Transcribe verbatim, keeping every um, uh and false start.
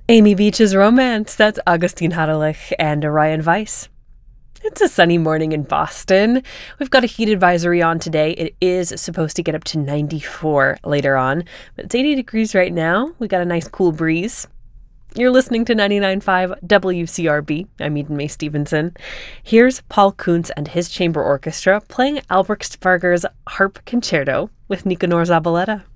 Amy Beach's Romance, that's Augustine Hadelich and Ryan Weiss. It's a sunny morning in Boston. We've got a heat advisory on today. It is supposed to get up to ninety-four later on, but it's eighty degrees right now. We got a nice cool breeze. You're listening to ninety-nine point five W C R B. I'm Eden May Stevenson. Here's Paul Kuntz and his chamber orchestra playing Albrecht Sparger's Harp Concerto with Nicanor Zabaleta.